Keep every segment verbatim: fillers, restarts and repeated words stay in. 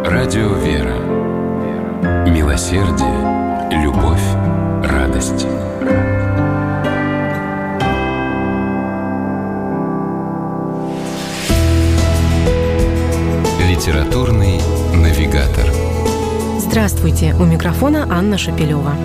Радио «Вера». Милосердие, любовь, радость. Литературный навигатор. Здравствуйте! У микрофона Анна Шапилева.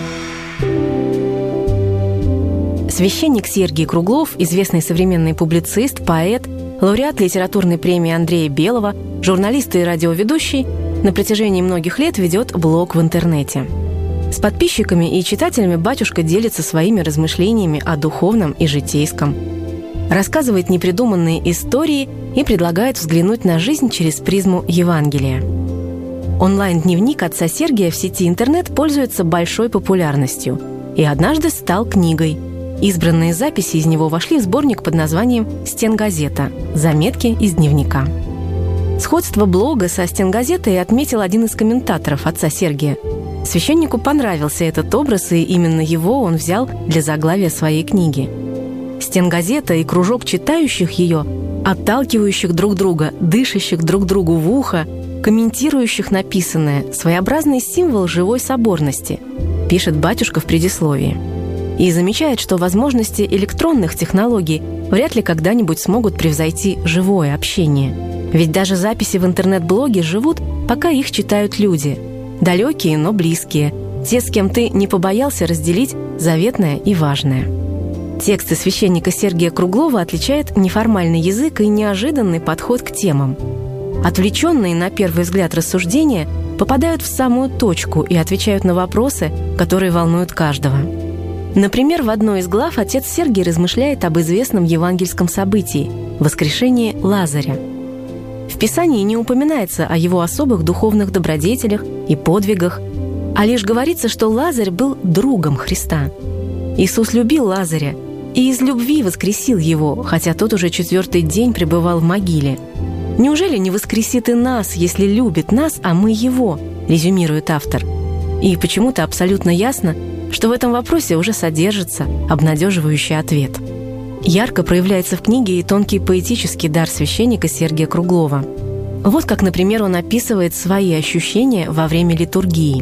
Священник Сергий Круглов, известный современный публицист, поэт, лауреат литературной премии Андрея Белого, журналист и радиоведущий, на протяжении многих лет ведет блог в интернете. С подписчиками и читателями батюшка делится своими размышлениями о духовном и житейском. Рассказывает непридуманные истории и предлагает взглянуть на жизнь через призму Евангелия. Онлайн-дневник отца Сергия в сети интернет пользуется большой популярностью и однажды стал книгой. Избранные записи из него вошли в сборник под названием «Стенгазета. Заметки из дневника». Сходство блога со Стенгазетой отметил один из комментаторов отца Сергия. Священнику понравился этот образ, и именно его он взял для заглавия своей книги. Стенгазета и кружок читающих ее, отталкивающих друг друга, дышащих друг другу в ухо, комментирующих написанное, своеобразный символ живой соборности, пишет батюшка в предисловии. И замечает, что возможности электронных технологий вряд ли когда-нибудь смогут превзойти живое общение. Ведь даже записи в интернет-блоге живут, пока их читают люди. Далекие, но близкие. Те, с кем ты не побоялся разделить заветное и важное. Тексты священника Сергия Круглова отличает неформальный язык и неожиданный подход к темам. Отвлеченные на первый взгляд рассуждения попадают в самую точку и отвечают на вопросы, которые волнуют каждого. Например, в одной из глав отец Сергий размышляет об известном евангельском событии – воскрешении Лазаря. В Писании не упоминается о его особых духовных добродетелях и подвигах, а лишь говорится, что Лазарь был другом Христа. Иисус любил Лазаря и из любви воскресил его, хотя тот уже четвертый день пребывал в могиле. «Неужели не воскресит и нас, если любит нас, а мы его?» – резюмирует автор. И почему-то абсолютно ясно, что в этом вопросе уже содержится обнадеживающий ответ. Ярко проявляется в книге и тонкий поэтический дар священника Сергия Круглова. Вот как, например, он описывает свои ощущения во время литургии.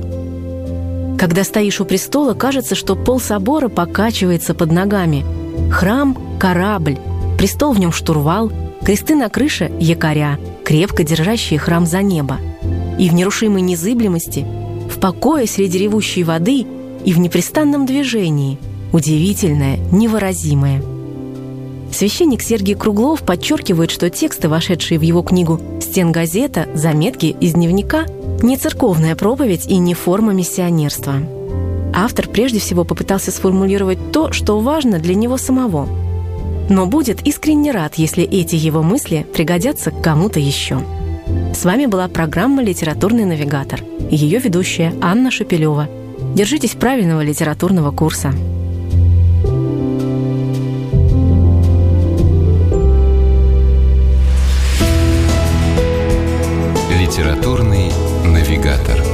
«Когда стоишь у престола, кажется, что пол собора покачивается под ногами. Храм – корабль, престол в нем штурвал, кресты на крыше – якоря, крепко держащие храм за небо. И в нерушимой незыблемости, в покое среди ревущей воды – и в непрестанном движении, удивительное, невыразимое». Священник Сергий Круглов подчеркивает, что тексты, вошедшие в его книгу «Стенгазета. Заметки из дневника», не церковная проповедь и не форма миссионерства. Автор прежде всего попытался сформулировать то, что важно для него самого. Но будет искренне рад, если эти его мысли пригодятся кому-то еще. С вами была программа «Литературный навигатор» и ее ведущая Анна Шапилева. Держитесь правильного литературного курса. Литературный навигатор.